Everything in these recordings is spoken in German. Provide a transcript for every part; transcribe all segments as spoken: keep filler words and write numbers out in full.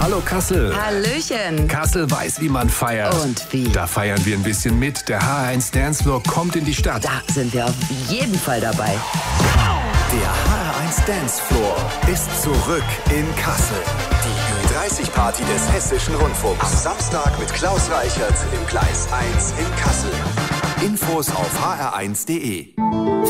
Hallo Kassel. Hallöchen. Kassel weiß, wie man feiert. Und wie? Da feiern wir ein bisschen mit. Der H R eins Dancefloor kommt in die Stadt. Da sind wir auf jeden Fall dabei. Der H R eins Dancefloor ist zurück in Kassel. Die Ü dreißig Party des Hessischen Rundfunks. Am Samstag mit Klaus Reichert im Gleis eins in Kassel. Infos auf h r eins punkt d e.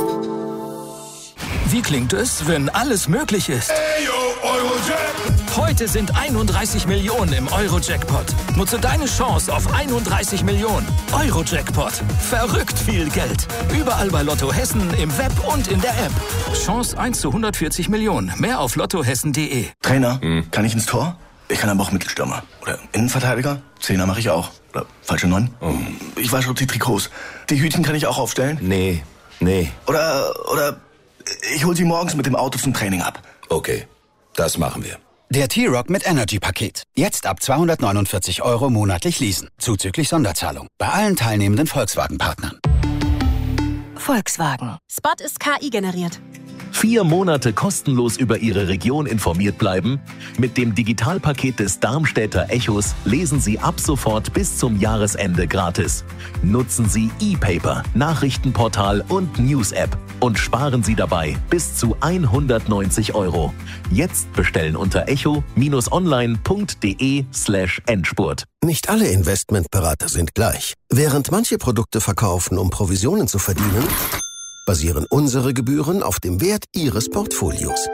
Wie klingt es, wenn alles möglich ist? Ayo, Eurojackpot! Heute sind einunddreißig Millionen im Euro-Jackpot. Nutze deine Chance auf einunddreißig Millionen. Euro-Jackpot. Verrückt viel Geld. Überall bei Lotto Hessen, im Web und in der App. Chance eins zu hundertvierzig Millionen. Mehr auf lottohessen punkt de. Trainer, hm. kann ich ins Tor? Ich kann aber auch Mittelstürmer. Oder Innenverteidiger? Zehner mache ich auch. Oder falsche Neun? Oh. Ich wasche die Trikots. Die Hütchen kann ich auch aufstellen? Nee, nee. Oder, oder ich hol sie morgens mit dem Auto zum Training ab. Okay, das machen wir. Der T-Rock mit Energy-Paket. Jetzt ab zweihundertneunundvierzig Euro monatlich leasen. Zuzüglich Sonderzahlung. Bei allen teilnehmenden Volkswagen-Partnern. Volkswagen. Spot ist K I generiert. Vier Monate kostenlos über Ihre Region informiert bleiben? Mit dem Digitalpaket des Darmstädter Echos lesen Sie ab sofort bis zum Jahresende gratis. Nutzen Sie E-Paper, Nachrichtenportal und News-App und sparen Sie dabei bis zu hundertneunzig Euro. Jetzt bestellen unter echo-online.de slash Endspurt. Nicht alle Investmentberater sind gleich. Während manche Produkte verkaufen, um Provisionen zu verdienen, basieren unsere Gebühren auf dem Wert Ihres Portfolios.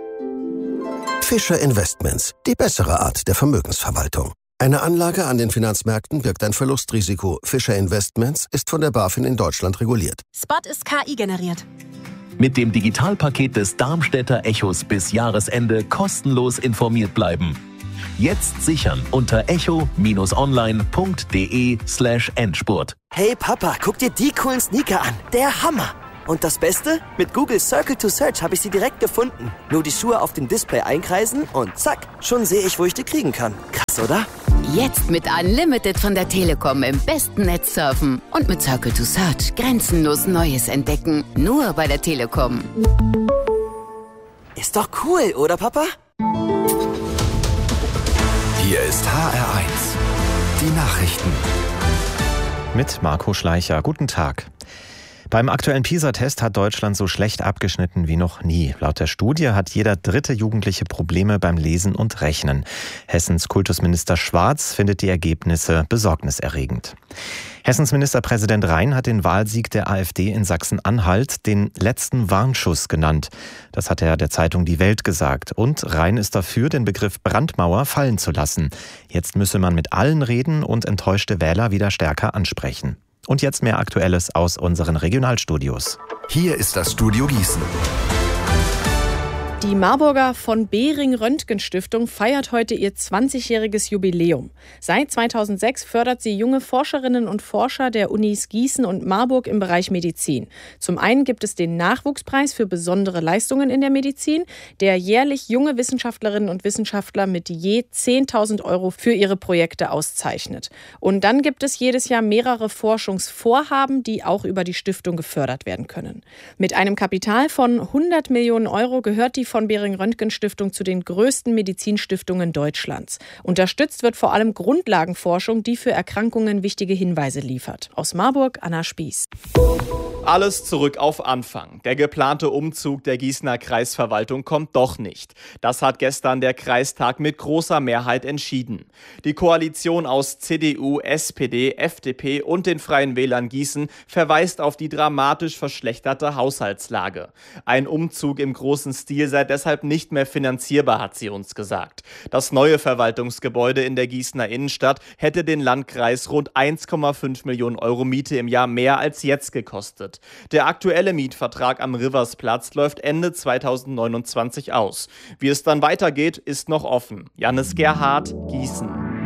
Fischer Investments, die bessere Art der Vermögensverwaltung. Eine Anlage an den Finanzmärkten birgt ein Verlustrisiko. Fischer Investments ist von der BaFin in Deutschland reguliert. Spot ist K I generiert. Mit dem Digitalpaket des Darmstädter Echos bis Jahresende kostenlos informiert bleiben. Jetzt sichern unter echo-online.de slash Endspurt. Hey Papa, guck dir die coolen Sneaker an. Der Hammer! Und das Beste? Mit Google Circle to Search habe ich sie direkt gefunden. Nur die Schuhe auf dem Display einkreisen und zack, schon sehe ich, wo ich die kriegen kann. Krass, oder? Jetzt mit Unlimited von der Telekom im besten Netz surfen. Und mit Circle to Search grenzenlos Neues entdecken. Nur bei der Telekom. Ist doch cool, oder Papa? Hier ist H R eins. Die Nachrichten. Mit Marco Schleicher. Guten Tag. Beim aktuellen PISA-Test hat Deutschland so schlecht abgeschnitten wie noch nie. Laut der Studie hat jeder dritte Jugendliche Probleme beim Lesen und Rechnen. Hessens Kultusminister Schwarz findet die Ergebnisse besorgniserregend. Hessens Ministerpräsident Rhein hat den Wahlsieg der AfD in Sachsen-Anhalt den letzten Warnschuss genannt. Das hat er der Zeitung Die Welt gesagt. Und Rhein ist dafür, den Begriff Brandmauer fallen zu lassen. Jetzt müsse man mit allen reden und enttäuschte Wähler wieder stärker ansprechen. Und jetzt mehr Aktuelles aus unseren Regionalstudios. Hier ist das Studio Gießen. Die Marburger von Behring Röntgen Stiftung feiert heute ihr zwanzigjähriges Jubiläum. Seit zweitausendsechs fördert sie junge Forscherinnen und Forscher der Unis Gießen und Marburg im Bereich Medizin. Zum einen gibt es den Nachwuchspreis für besondere Leistungen in der Medizin, der jährlich junge Wissenschaftlerinnen und Wissenschaftler mit je zehntausend Euro für ihre Projekte auszeichnet. Und dann gibt es jedes Jahr mehrere Forschungsvorhaben, die auch über die Stiftung gefördert werden können. Mit einem Kapital von hundert Millionen Euro gehört die von Behring Röntgen Stiftung zu den größten Medizinstiftungen Deutschlands. Unterstützt wird vor allem Grundlagenforschung, die für Erkrankungen wichtige Hinweise liefert. Aus Marburg, Anna Spieß. Alles zurück auf Anfang. Der geplante Umzug der Gießener Kreisverwaltung kommt doch nicht. Das hat gestern der Kreistag mit großer Mehrheit entschieden. Die Koalition aus C D U, S P D, F D P und den Freien Wählern Gießen verweist auf die dramatisch verschlechterte Haushaltslage. Ein Umzug im großen Stil sei deshalb nicht mehr finanzierbar, hat sie uns gesagt. Das neue Verwaltungsgebäude in der Gießener Innenstadt hätte den Landkreis rund eins Komma fünf Millionen Euro Miete im Jahr mehr als jetzt gekostet. Der aktuelle Mietvertrag am Riversplatz läuft Ende zweitausendneunundzwanzig aus. Wie es dann weitergeht, ist noch offen. Jannis Gerhardt, Gießen.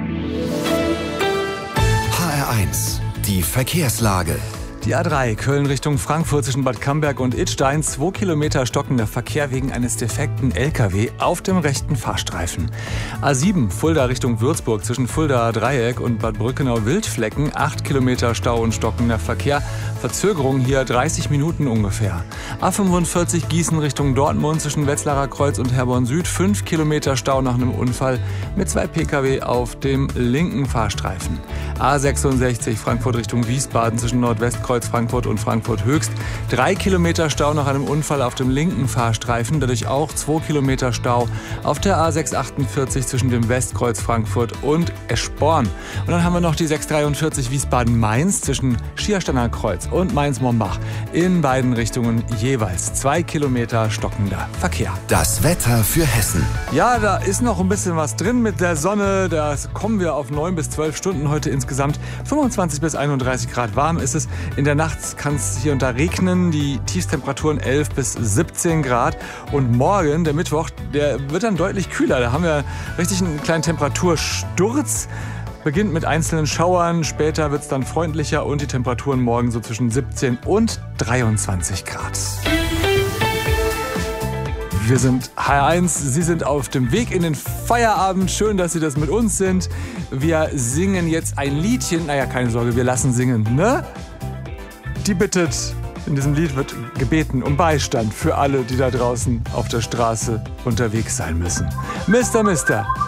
H R eins, die Verkehrslage. Die A drei Köln Richtung Frankfurt zwischen Bad Camberg und Idstein. Zwei Kilometer stockender Verkehr wegen eines defekten L K W auf dem rechten Fahrstreifen. A sieben Fulda Richtung Würzburg zwischen Fuldaer Dreieck und Bad Brückenau Wildflecken. Acht Kilometer Stau und stockender Verkehr. Verzögerung hier dreißig Minuten ungefähr. A fünfundvierzig Gießen Richtung Dortmund zwischen Wetzlarer Kreuz und Herborn Süd. fünf Kilometer Stau nach einem Unfall mit zwei Pkw auf dem linken Fahrstreifen. A sechsundsechzig Frankfurt Richtung Wiesbaden zwischen Nordwestkreuz Frankfurt und Frankfurt Höchst. drei Kilometer Stau nach einem Unfall auf dem linken Fahrstreifen. Dadurch auch zwei Kilometer Stau auf der A sechshundertachtundvierzig zwischen dem Westkreuz Frankfurt und Eschborn. Und dann haben wir noch die sechshundertdreiundvierzig Wiesbaden-Mainz zwischen Schiersteiner Kreuz und Mainz-Mombach. In beiden Richtungen jeweils zwei Kilometer stockender Verkehr. Das Wetter für Hessen. Ja, da ist noch ein bisschen was drin mit der Sonne. Da kommen wir auf neun bis zwölf Stunden heute insgesamt. fünfundzwanzig bis einunddreißig Grad warm ist es. In der Nacht kann es hier und da regnen. Die Tiefstemperaturen elf bis siebzehn Grad. Und morgen, der Mittwoch, der wird dann deutlich kühler. Da haben wir richtig einen kleinen Temperatursturz. Beginnt mit einzelnen Schauern, später wird es dann freundlicher und die Temperaturen morgen so zwischen siebzehn und dreiundzwanzig Grad. Wir sind H R eins, Sie sind auf dem Weg in den Feierabend. Schön, dass Sie das mit uns sind. Wir singen jetzt ein Liedchen. Naja, keine Sorge, wir lassen singen, ne? Die bittet, in diesem Lied wird gebeten um Beistand für alle, die da draußen auf der Straße unterwegs sein müssen. Mister Mister